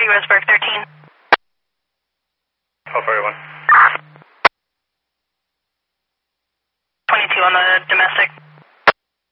30 Roseburg 13. Call for everyone. 22 on the domestic.